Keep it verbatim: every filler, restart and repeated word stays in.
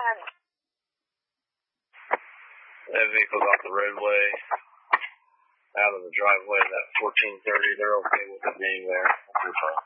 That vehicle's off the roadway, out of the driveway, that fourteen thirty. They're okay with it being there.